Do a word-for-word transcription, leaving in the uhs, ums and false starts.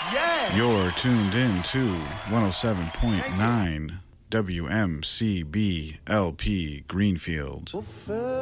Yeah. You're tuned in to one oh seven point nine W M C B L P Greenfield.